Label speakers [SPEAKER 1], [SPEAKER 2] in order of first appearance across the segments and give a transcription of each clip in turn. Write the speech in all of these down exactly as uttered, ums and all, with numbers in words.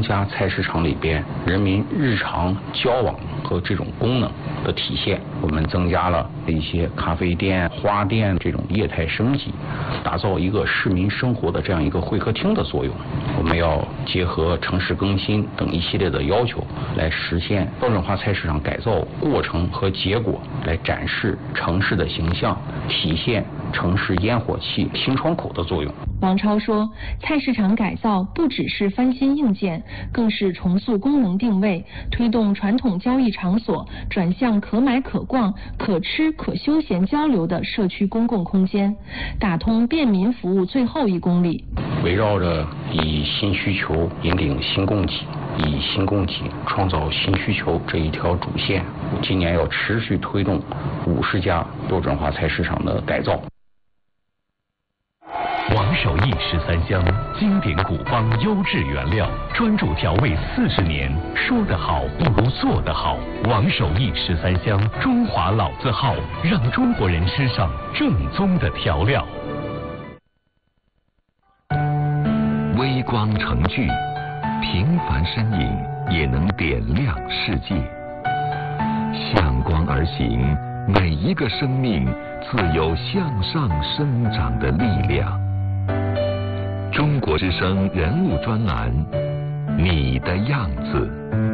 [SPEAKER 1] 增加菜市场里边人民日常交往和这种功能的体现。我们增加了一些咖啡店、花店这种业态升级，打造一个市民生活的这样一个会客厅的作用。我们要结合城市更新等一系列的要求，来实现标准化菜市场改造过程和结果，来展示城市的形象，体现城市烟火气新窗口的作用。
[SPEAKER 2] 王超说，菜市场改造不只是翻新硬件，更是重塑功能定位，推动传统交易场所转向可买可逛、可吃可休闲交流的社区公共空间，打通便民服务最后一公里。
[SPEAKER 1] 围绕着以新需求引领新供给，以新供给创造新需求这一条主线，今年要持续推动五十家标准化菜市场的改造。
[SPEAKER 3] 王守义十三香，经典古方优质原料，专注调味四十年。说得好不如做得好。王守义十三香，中华老字号，让中国人吃上正宗的调料。
[SPEAKER 4] 微光成炬，平凡身影也能点亮世界。向光而行，每一个生命自有向上生长的力量。中国之声人物专栏，你的样子。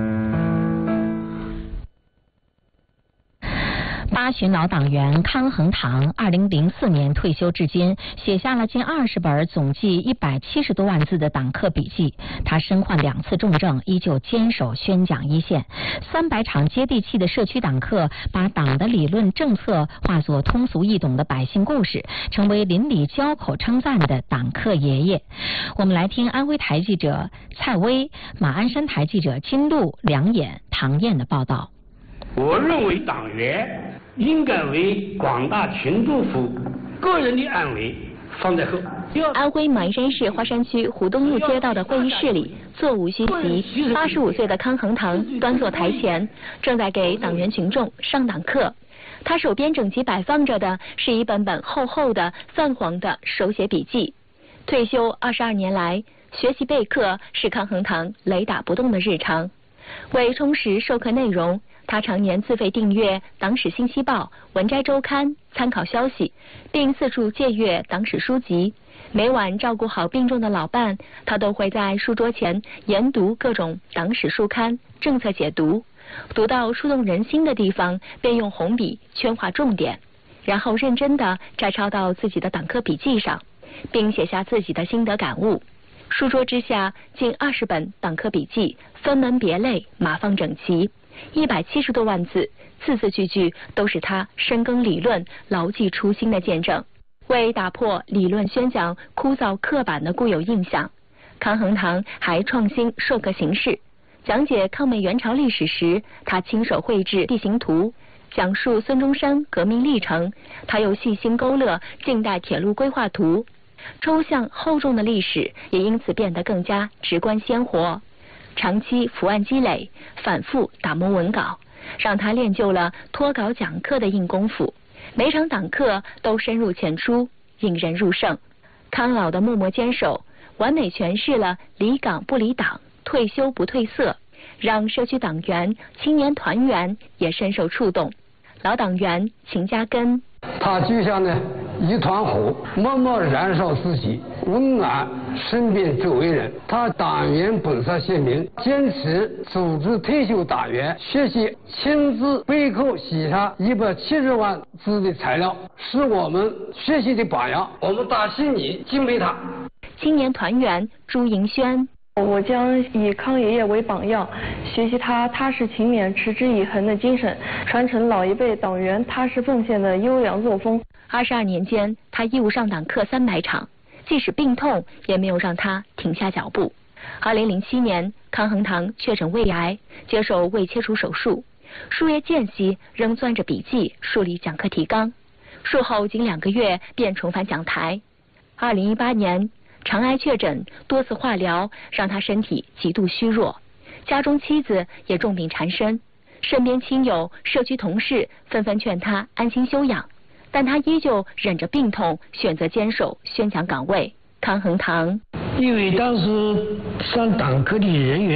[SPEAKER 5] 八旬老党员康恒堂，二零零四年退休至今，写下了近二十本总计一百七十多万字的党课笔记。他身患两次重症，依旧坚守宣讲一线。三百场接地气的社区党课，把党的理论政策化作通俗易懂的百姓故事，成为邻里交口称赞的党课爷爷。我们来听安徽台记者蔡薇、马鞍山台记者金璐、梁衍、唐燕的报道。
[SPEAKER 6] 我认为党员应该为广大群众服务，个人的安危放在后。
[SPEAKER 7] 安徽马鞍山市花山区湖东路街道的会议室里，座无虚席，八十五岁的康恒堂端坐台前，正在给党员群众上党课。他手边整齐摆放着的是一本本厚厚的泛黄的手写笔记。退休二十二年来，学习备课是康恒堂雷打不动的日常。为充实授课内容，他常年自费订阅《党史信息报》《文摘周刊》参考消息，并四处借阅党史书籍。每晚照顾好病重的老伴，他都会在书桌前研读各种党史书刊、政策解读，读到触动人心的地方，便用红笔圈划重点，然后认真地摘抄到自己的党课笔记上，并写下自己的心得感悟。书桌之下，近二十本党课笔记分门别类，码放整齐，一百七十多万字，字字句句都是他深耕理论、牢记初心的见证。为打破理论宣讲枯燥刻板的固有印象，康恒堂还创新授课形式。讲解抗美援朝历史时，他亲手绘制地形图；讲述孙中山革命历程，他又细心勾勒近代铁路规划图。抽象厚重的历史也因此变得更加直观鲜活。长期伏案积累，反复打磨文稿，让他练就了脱稿讲课的硬功夫。每场党课都深入浅出，引人入胜。康老的默默坚守，完美诠释了离岗不离党，退休不褪色，让社区党员、青年团员也深受触动。老党员秦家根，
[SPEAKER 8] 他就像呢一团火，默默燃烧自己，温暖身边周围人。他党员本色鲜明，坚持组织退休党员学习，亲自备课写下一百七十万字的材料，是我们学习的榜样。我们打心里敬佩他。
[SPEAKER 7] 青年团员朱迎轩，
[SPEAKER 9] 我将以康爷爷为榜样，学习他踏实勤勉、持之以恒的精神，传承老一辈党员踏实奉献的优良作风。
[SPEAKER 7] 二十二年间，他义务上党课三百场，即使病痛也没有让他停下脚步。二零零七年，康恒堂确诊胃癌，接受胃切除手术，数月间隙仍攥着笔记梳理讲课提纲，术后仅两个月便重返讲台。二零一八年，肠癌确诊，多次化疗让他身体极度虚弱，家中妻子也重病缠身，身边亲友、社区同事纷纷劝他安心休养，但他依旧忍着病痛，选择坚守宣讲岗位。康恒堂，
[SPEAKER 10] 因为当时上党课的人员